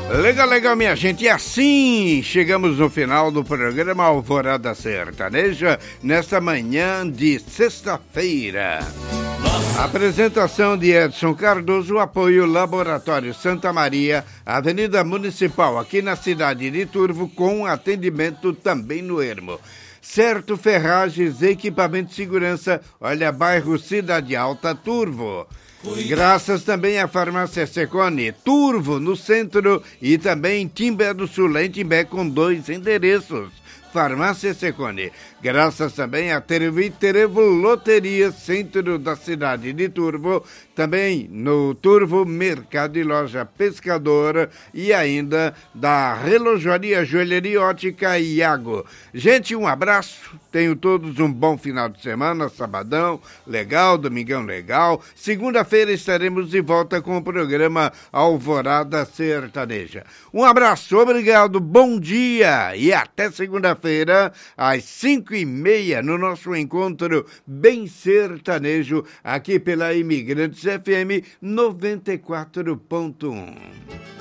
Legal, legal, minha gente. E assim chegamos no final do programa Alvorada Sertaneja, nesta manhã de sexta-feira. Apresentação de Edson Cardoso, apoio Laboratório Santa Maria, Avenida Municipal, aqui na cidade de Turvo, com atendimento também no Ermo. Certo Ferragens, equipamento de segurança, olha, bairro Cidade Alta, Turvo. Graças também à Farmácia Secone, Turvo, no centro, e também Timbé do Sul, em Timbé, com 2 endereços. Farmácia Secone. Graças também a Terevo Loteria, centro da cidade de Turvo, também no Turvo Mercado e Loja Pescadora e ainda da Relojoaria Joalheria Ótica Iago. Gente, um abraço, tenham todos um bom final de semana, sabadão legal, domingão legal. Segunda-feira estaremos de volta com o programa Alvorada Sertaneja. Um abraço, obrigado, bom dia e até segunda-feira às 5:30 no nosso encontro bem sertanejo aqui pela Imigrantes FM 94.1.